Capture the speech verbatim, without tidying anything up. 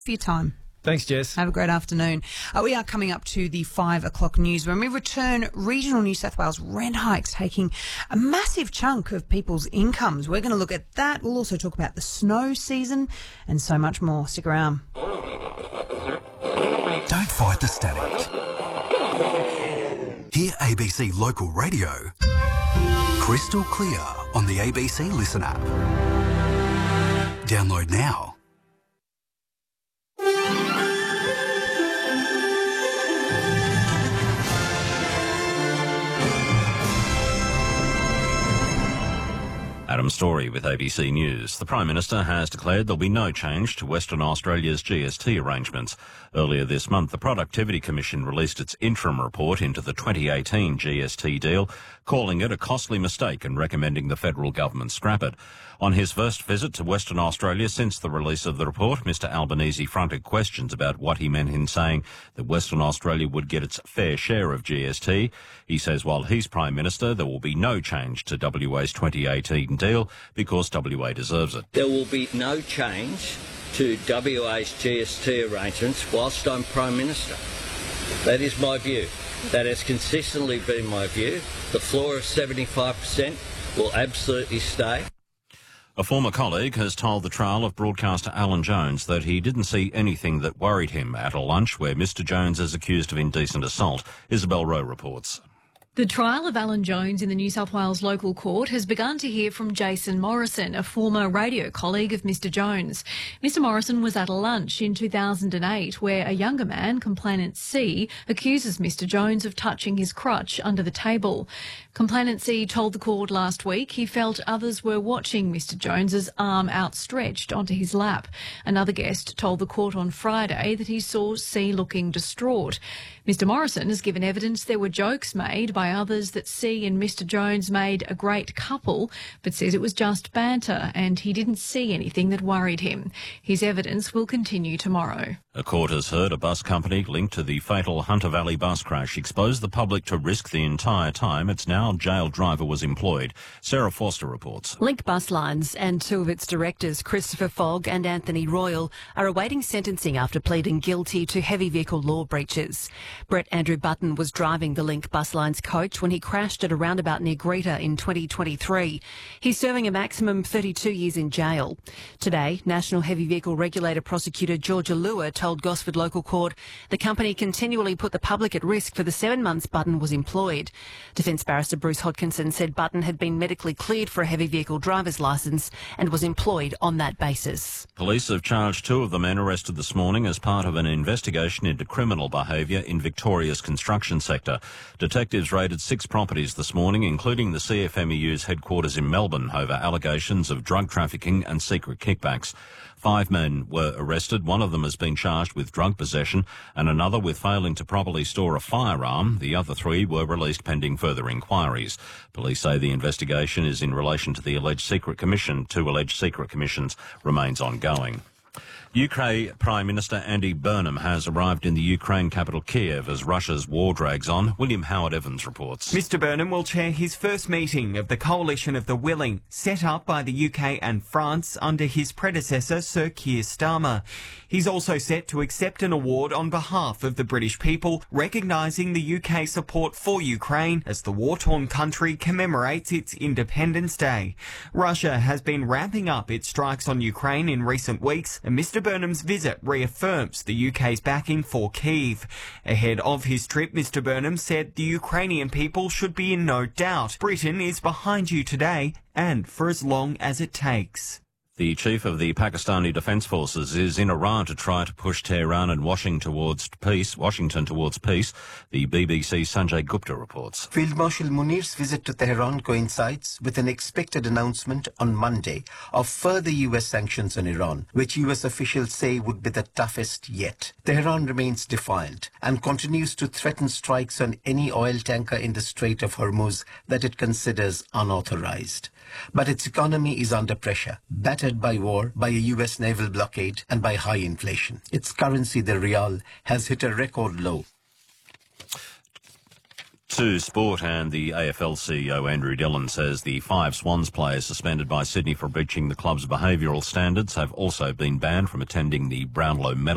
for your time. Thanks, Jess. Have a great afternoon. Uh, we are coming up to the five o'clock news. When we return, regional New South Wales rent hikes taking a massive chunk of people's incomes. We're going to look at that. We'll also talk about the snow season and so much more. Stick around. Don't fight the static. Hear A B C Local Radio crystal clear on the A B C Listen app. Download now. Adam Story with A B C News. The Prime Minister has declared there'll be no change to Western Australia's G S T arrangements. Earlier this month, the Productivity Commission released its interim report into the twenty eighteen G S T deal, calling it a costly mistake and recommending the federal government scrap it. On his first visit to Western Australia since the release of the report, Mister Albanese fronted questions about what he meant in saying that Western Australia would get its fair share of G S T. He says while he's Prime Minister, there will be no change to W A's twenty eighteen deal because W A deserves it. There will be no change to W A's G S T arrangements whilst I'm Prime Minister. That is my view. That has consistently been my view. The floor of seventy-five percent will absolutely stay. A former colleague has told the trial of broadcaster Alan Jones that he didn't see anything that worried him at a lunch where Mister Jones is accused of indecent assault. Isabel Rowe reports. The trial of Alan Jones in the New South Wales local court has begun to hear from Jason Morrison, a former radio colleague of Mister Jones. Mister Morrison was at a lunch in two thousand eight where a younger man, complainant C, accuses Mister Jones of touching his crutch under the table. Complainant C told the court last week he felt others were watching Mister Jones's arm outstretched onto his lap. Another guest told the court on Friday that he saw C looking distraught. Mister Morrison has given evidence there were jokes made by others that C and Mister Jones made a great couple, but says it was just banter and he didn't see anything that worried him. His evidence will continue tomorrow. A court has heard a bus company linked to the fatal Hunter Valley bus crash exposed the public to risk the entire time its now jailed driver was employed. Sarah Forster reports. Link Bus Lines and two of its directors, Christopher Fogg and Anthony Royal, are awaiting sentencing after pleading guilty to heavy vehicle law breaches. Brett Andrew Button was driving the Link Bus Lines coach when he crashed at a roundabout near Greta in twenty twenty-three. He's serving a maximum of thirty-two years in jail. Today, National Heavy Vehicle Regulator Prosecutor Georgia Lua told Gosford Local Court the company continually put the public at risk for the seven months Button was employed. Defence Barrister Bruce Hodkinson said Button had been medically cleared for a heavy vehicle driver's licence and was employed on that basis. Police have charged two of the men arrested this morning as part of an investigation into criminal behaviour in Victoria's construction sector. Detectives raided six properties this morning, including the C F M E U's headquarters in Melbourne, over allegations of drug trafficking and secret kickbacks. Five men were arrested. One of them has been charged with drug possession and another with failing to properly store a firearm. The other three were released pending further inquiries. Police say the investigation is in relation to the alleged secret commission. Two alleged secret commissions remains ongoing. U K Prime Minister Andy Burnham has arrived in the Ukraine capital Kiev as Russia's war drags on. William Howard Evans reports. Mister Burnham will chair his first meeting of the Coalition of the Willing, set up by the U K and France under his predecessor Sir Keir Starmer. He's also set to accept an award on behalf of the British people, recognising the U K support for Ukraine as the war-torn country commemorates its Independence Day. Russia has been ramping up its strikes on Ukraine in recent weeks, and Mister Burnham's visit reaffirms the U K's backing for Kyiv. Ahead of his trip, Mister Burnham said the Ukrainian people should be in no doubt. Britain is behind you today and for as long as it takes. The chief of the Pakistani Defence Forces is in Iran to try to push Tehran and Washington towards peace. Washington towards peace. The B B C's Sanjay Gupta reports. Field Marshal Munir's visit to Tehran coincides with an expected announcement on Monday of further U S sanctions on Iran, which U S officials say would be the toughest yet. Tehran remains defiant and continues to threaten strikes on any oil tanker in the Strait of Hormuz that it considers unauthorized. But its economy is under pressure, battered by war, by a U S naval blockade, and by high inflation. Its currency, the rial, has hit a record low. To sport, and the A F L C E O Andrew Dillon says the five Swans players suspended by Sydney for breaching the club's behavioural standards have also been banned from attending the Brownlow Medal